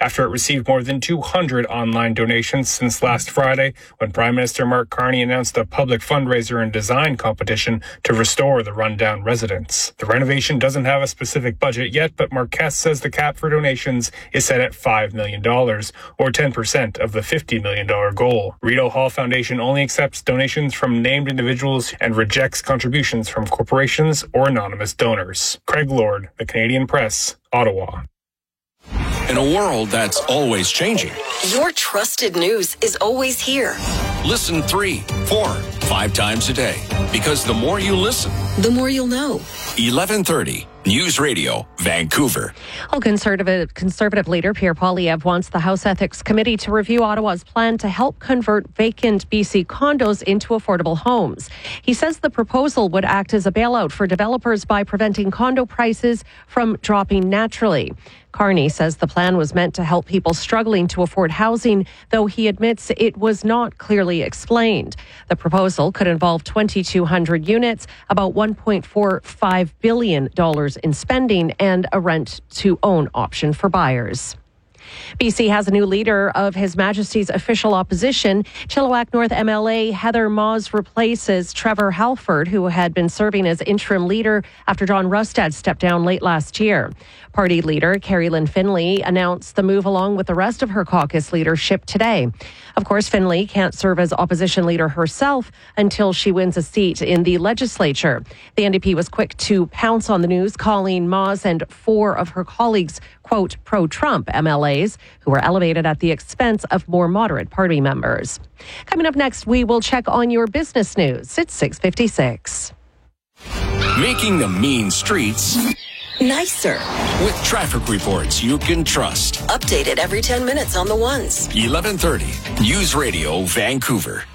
after it received more than 200 online donations since last Friday, when Prime Minister Mark Carney announced a public fundraiser and design competition to restore the rundown residence. The renovation doesn't have a specific budget yet, but Marquess says the cap for donations is set at $5 million, or 10% of the $50 million goal. Rideau Hall Foundation only accepts donations from named individuals and rejects contributions from corporations or anonymous donors. Craig Lord, The Canadian Press, Ottawa. In a world that's always changing, your trusted news is always here. Listen 3, 4, 5 times a day. Because the more you listen, the more you'll know. 1130 News Radio, Vancouver. Conservative leader Pierre Poilievre wants the House Ethics Committee to review Ottawa's plan to help convert vacant BC condos into affordable homes. He says the proposal would act as a bailout for developers by preventing condo prices from dropping naturally. Carney says the plan was meant to help people struggling to afford housing, though he admits it was not clearly explained. The proposal could involve 2,200 units, about $1.45 billion in spending, and a rent-to-own option for buyers. BC has a new leader of His Majesty's official opposition. Chilliwack North MLA Heather Maws replaces Trevor Halford, who had been serving as interim leader after John Rustad stepped down late last year. Party leader Carrie Lynn Finlay announced the move along with the rest of her caucus leadership today. Of course, Finlay can't serve as opposition leader herself until she wins a seat in the legislature. The NDP was quick to pounce on the news, calling Maws and 4 of her colleagues, quote, pro-Trump MLAs, who were elevated at the expense of more moderate party members. Coming up next, we will check on your business news. It's 6:56. Making the mean streets nicer with traffic reports you can trust. Updated every 10 minutes on the ones. 1130 News Radio, Vancouver.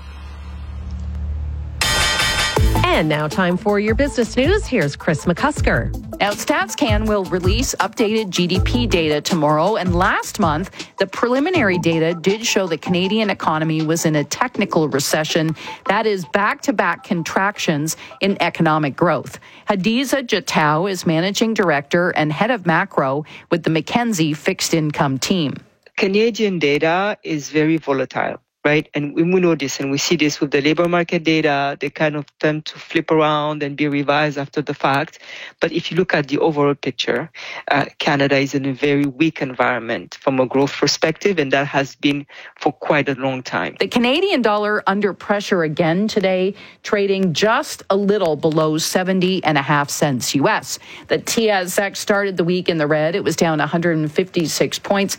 And now time for your business news. Here's Chris McCusker. Now, StatsCan will release updated GDP data tomorrow. And last month, the preliminary data did show the Canadian economy was in a technical recession. That is back-to-back contractions in economic growth. Hadiza Jatau is managing director and head of macro with the McKinsey fixed income team. Canadian data is very volatile. Right. And we know this, and we see this with the labor market data. They kind of tend to flip around and be revised after the fact. But if you look at the overall picture, Canada is in a very weak environment from a growth perspective, and that has been for quite a long time. The Canadian dollar under pressure again today, trading just a little below 70.5 cents US. The TSX started the week in the red. It was down 156 points,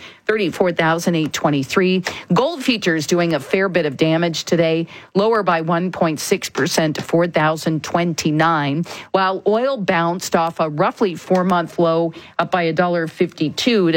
34,823. Gold futures doing a fair bit of damage today, lower by 1.6% to 4,029, while oil bounced off a roughly 4-month low, up by $1.52 to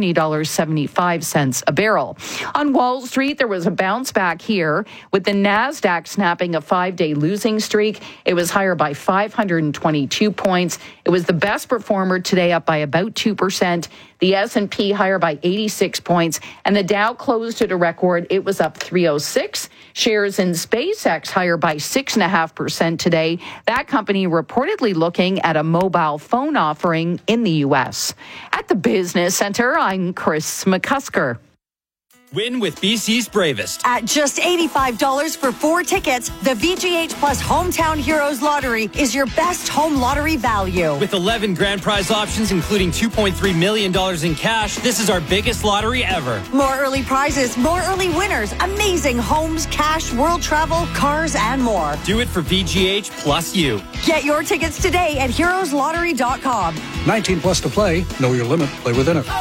$70.75 a barrel. On Wall Street, there was a bounce back here, with the NASDAQ snapping a 5-day losing streak. It was higher by 522 points. It was the best performer today, up by about 2%. The S&P higher by 86 points, and the Dow closed at a record. It was up 306. Shares in SpaceX higher by 6.5% today. That company reportedly looking at a mobile phone offering in the U.S. At the Business Center, I'm Chris McCusker. Win with BC's Bravest. At just $85 for 4 tickets, the VGH Plus Hometown Heroes Lottery is your best home lottery value. With 11 grand prize options, including $2.3 million in cash, this is our biggest lottery ever. More early prizes, more early winners, amazing homes, cash, world travel, cars, and more. Do it for VGH plus you. Get your tickets today at heroeslottery.com. 19 plus to play. Know your limit. Play within it.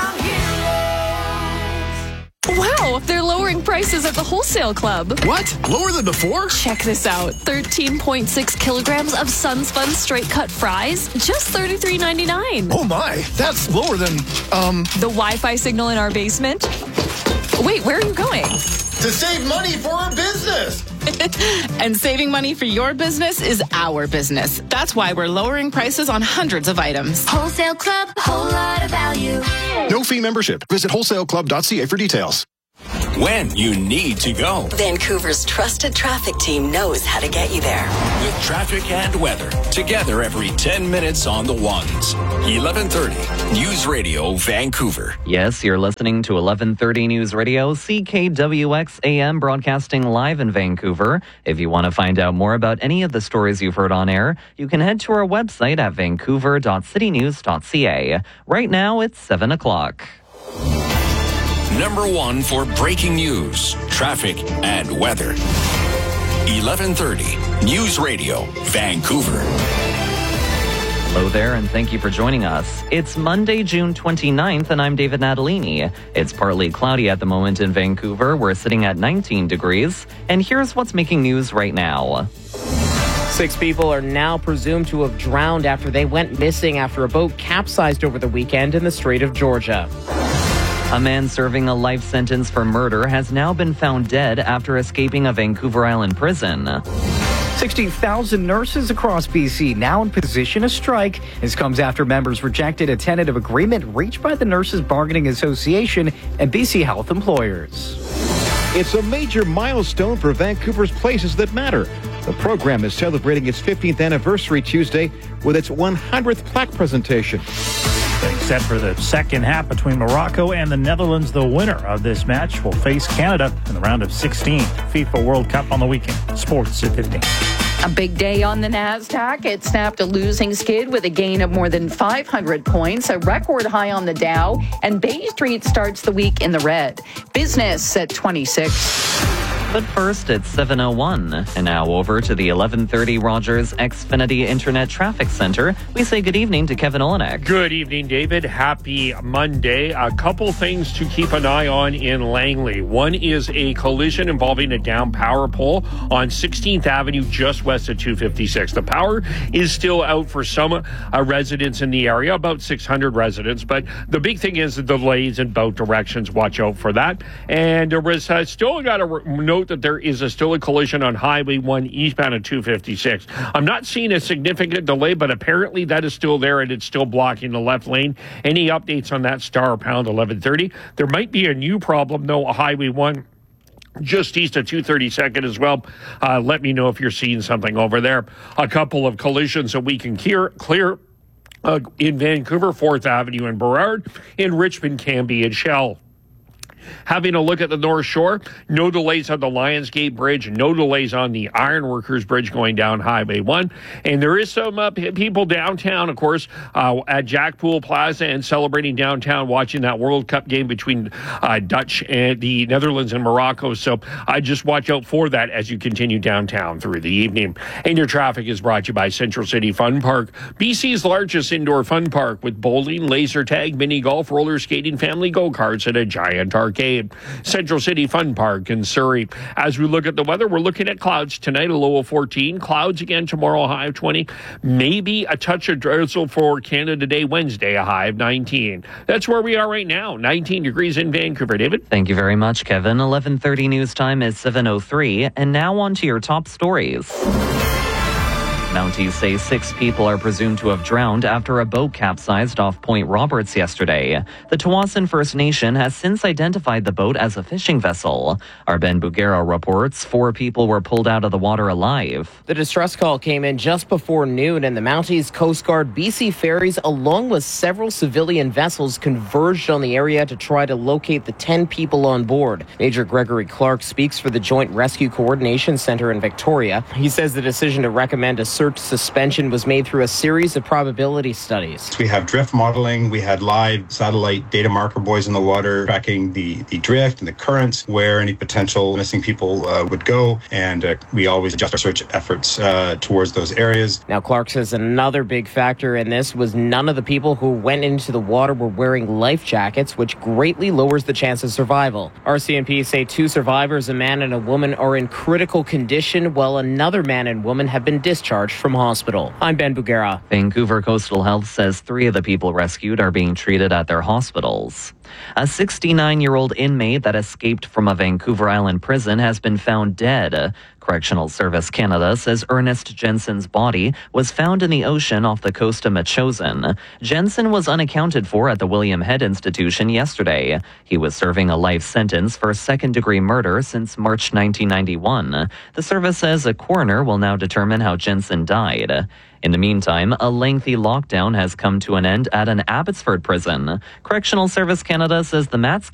Wow, they're lowering prices at the Wholesale Club. What? Lower than before? Check this out. 13.6 kilograms of Sunspun straight cut fries, just $33.99. Oh my, that's lower than, The Wi-Fi signal in our basement? Wait, where are you going? To save money for our business. And saving money for your business is our business. That's why we're lowering prices on hundreds of items. Wholesale Club, whole lot of value. No fee membership. Visit wholesaleclub.ca for details. when you need to go. Vancouver's trusted traffic team knows how to get you there. With traffic and weather, together every 10 minutes on the ones. 1130 News Radio Vancouver. Yes, you're listening to 1130 News Radio, CKWX AM, broadcasting live in Vancouver. If you want to find out more about any of the stories you've heard on air, you can head to our website at vancouver.citynews.ca. Right now, it's 7 o'clock. Number one for breaking news, traffic, and weather. 1130 News Radio, Vancouver. Hello there, and thank you for joining us. It's Monday, June 29th, and I'm David Natalini. It's partly cloudy at the moment in Vancouver. We're sitting at 19 degrees, and here's what's making news right now. 6 people are now presumed to have drowned after they went missing after a boat capsized over the weekend in the Strait of Georgia. A man serving a life sentence for murder has now been found dead after escaping a Vancouver Island prison. 60,000 nurses across BC now in position to strike. This comes after members rejected a tentative agreement reached by the Nurses Bargaining Association and BC Health employers. It's a major milestone for Vancouver's Places That Matter. The program is celebrating its 15th anniversary Tuesday with its 100th plaque presentation. Set for the second half between Morocco and the Netherlands. The winner of this match will face Canada in the round of 16. FIFA World Cup on the weekend. Sports at 15. A big day on the NASDAQ. It snapped a losing skid with a gain of more than 500 points, a record high on the Dow, and Bay Street starts the week in the red. Business at 26. But first, it's 7:01. And now over to the 1130 Rogers Xfinity Internet Traffic Center. We say good evening to Kevin Olenek. Good evening, David. Happy Monday. A couple things to keep an eye on in Langley. One is a collision involving a downed power pole on 16th Avenue, just west of 256. The power is still out for some residents in the area, about 600 residents. But the big thing is the delays in both directions. Watch out for that. And there was still got to note that there is still a collision on Highway 1 eastbound at 256. I'm not seeing a significant delay, but apparently that is still there and it's still blocking the left lane. Any updates on that, star pound 1130. There might be a new problem, though, Highway 1 just east of 232nd as well. Let me know if you're seeing something over there. A couple of collisions that we can clear in Vancouver, 4th Avenue and Burrard, in Richmond, Cambie and Shell. Having a look at the North Shore, no delays on the Lionsgate Bridge, no delays on the Ironworkers Bridge going down Highway 1. And there is some people downtown, of course, at Jack Pool Plaza and celebrating downtown, watching that World Cup game between Dutch and the Netherlands and Morocco. So just watch out for that as you continue downtown through the evening. And your traffic is brought to you by Central City Fun Park, BC's largest indoor fun park with bowling, laser tag, mini golf, roller skating, family go-karts, and a giant arcade. Central City Fun Park in Surrey. As we look at the weather, we're looking at clouds tonight, a low of 14. Clouds again tomorrow, a high of 20. Maybe a touch of drizzle for Canada Day, Wednesday, a high of 19. That's where we are right now, 19 degrees in Vancouver. David? Thank you very much, Kevin. 1130 news time is 7:03. And now on to your top stories. Mounties say 6 people are presumed to have drowned after a boat capsized off Point Roberts yesterday. The Tawasin First Nation has since identified the boat as a fishing vessel. Our Ben Bugera reports 4 people were pulled out of the water alive. The distress call came in just before noon, and the Mounties, Coast Guard, BC Ferries, along with several civilian vessels, converged on the area to try to locate the 10 people on board. Major Gregory Clark speaks for the Joint Rescue Coordination Center in Victoria. He says the decision to recommend a search suspension was made through a series of probability studies. We have drift modeling. We had live satellite data marker buoys in the water tracking the drift and the currents, where any potential missing people would go. And we always adjust our search efforts towards those areas. Now, Clark says another big factor in this was none of the people who went into the water were wearing life jackets, which greatly lowers the chance of survival. RCMP say 2 survivors, a man and a woman, are in critical condition, while another man and woman have been discharged from hospital. I'm Ben Bugera. Vancouver Coastal Health says 3 of the people rescued are being treated at their hospitals. A 69-year-old inmate that escaped from a Vancouver Island prison has been found dead. Correctional Service Canada says Ernest Jensen's body was found in the ocean off the coast of Metchosin. Jensen was unaccounted for at the William Head Institution yesterday. He was serving a life sentence for second-degree murder since March 1991. The service says a coroner will now determine how Jensen died. In the meantime, a lengthy lockdown has come to an end at an Abbotsford prison. Correctional Service Canada says the Mats